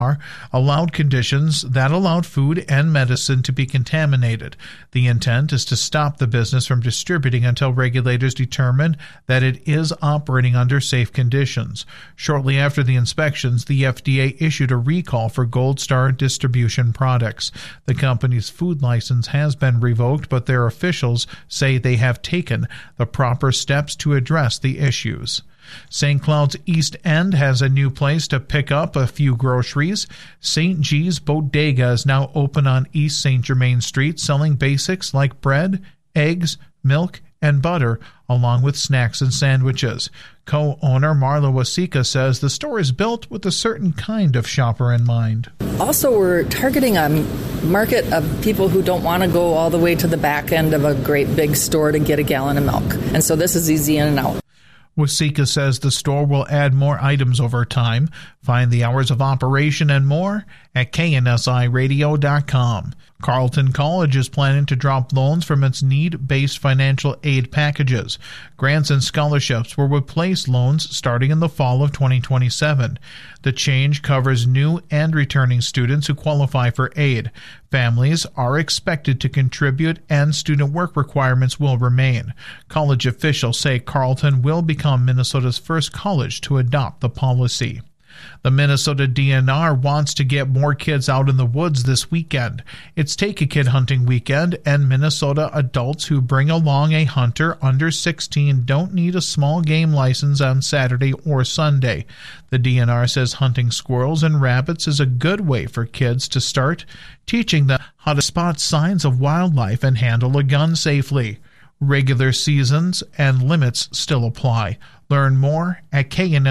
allowed conditions that allowed food and medicine to be contaminated. The intent is to stop the business from distributing until regulators determine that it is operating under safe conditions. Shortly after the inspections, the FDA issued a recall for Gold Star Distribution products. The company's food license has been revoked, but their officials say they have taken the proper steps to address the issues. St. Cloud's East End has a new place to pick up a few groceries. St. G's Bodega is now open on East St. Germain Street, selling basics like bread, eggs, milk, and butter, along with snacks and sandwiches. Co-owner Marla Wasika says the store is built with a certain kind of shopper in mind. Also, we're targeting a market of people who don't want to go all the way to the back end of a great big store to get a gallon of milk. And so this is easy in and out. Wasika says the store will add more items over time. Find the hours of operation and more at KNSIRadio.com. Carleton College is planning to drop loans from its need-based financial aid packages. Grants and scholarships will replace loans starting in the fall of 2027. The change covers new and returning students who qualify for aid. Families are expected to contribute and student work requirements will remain. College officials say Carleton will become Minnesota's first college to adopt the policy. The Minnesota DNR wants to get more kids out in the woods this weekend. It's Take a Kid Hunting Weekend, and Minnesota adults who bring along a hunter under 16 don't need a small game license on Saturday or Sunday. The DNR says hunting squirrels and rabbits is a good way for kids to start, teaching them how to spot signs of wildlife and handle a gun safely. Regular seasons and limits still apply. Learn more at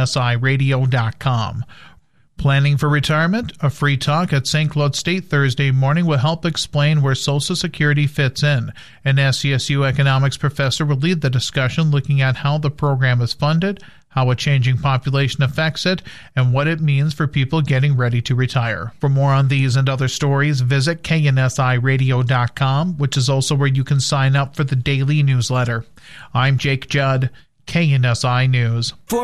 KNSIRadio.com. Planning for retirement? A free talk at St. Cloud State Thursday morning will help explain where Social Security fits in. An SCSU economics professor will lead the discussion, looking at how the program is funded, how a changing population affects it, and what it means for people getting ready to retire. For more on these and other stories, visit KNSIRadio.com, which is also where you can sign up for the daily newsletter. I'm Jake Judd, KNSI News.